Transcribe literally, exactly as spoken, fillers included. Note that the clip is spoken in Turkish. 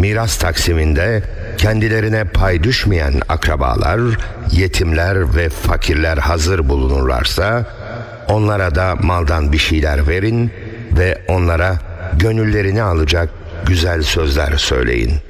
miras taksiminde kendilerine pay düşmeyen akrabalar, yetimler ve fakirler hazır bulunurlarsa, onlara da maldan bir şeyler verin ve onlara gönüllerini alacak güzel sözler söyleyin.